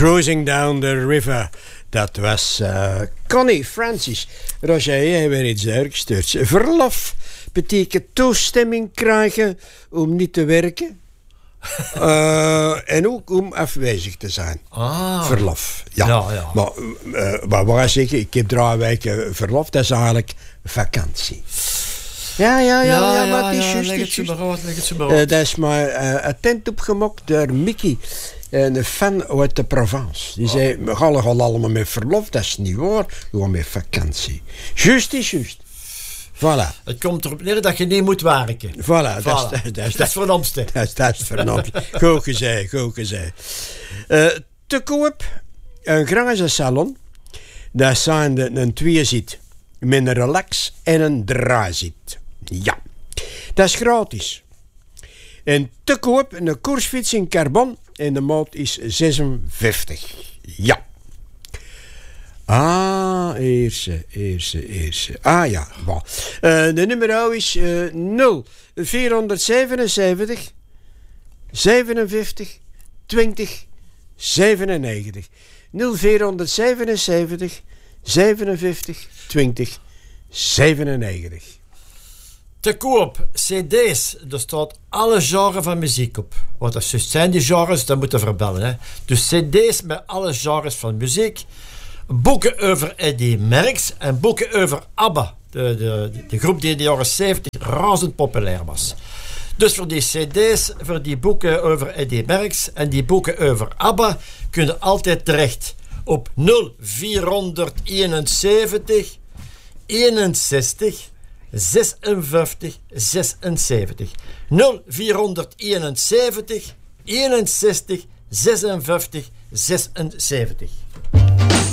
Cruising Down the River. Dat was Connie Francis. Roger, jij hebt weer iets doorgestuurd. Verlof betekent toestemming krijgen om niet te werken. En ook om afwezig te zijn. Verlof. Ja. Maar wat was ik? Ik heb 3 weken verlof. Dat is eigenlijk vakantie. Ja, maar het is juist. Leg het zo maar. Dat is maar attent opgemokt door Mickey. Een fan uit de Provence. Die zei, we gaan allemaal met verlof. Dat is niet waar. Gewoon met vakantie. Juist is juist. Voilà. Het komt erop neer dat je niet moet werken. Voilà. Dat is het verdomste. Dat is het verdomste. Goed gezegd. Te koop een glazen salon. Dat zijn een 2-zit. Met een relax en een draaizit. Ja. Dat is gratis. En te koop een koersfiets in carbon. En de maat is 56. Ja. Eerste. Ja. De nummer is 0477 57 20 97. 0477 57 20 97. Te koop cd's, er staat alle genres van muziek op. Wat dat zijn die genres, dat moeten we verbellen. Hè. Dus cd's met alle genres van muziek. Boeken over Eddy Merckx en boeken over ABBA. De groep die in de jaren 70 razend populair was. Dus voor die cd's, voor die boeken over Eddy Merckx en die boeken over ABBA, kun je altijd terecht op 0471 61 56 76. 0471 61 56 76.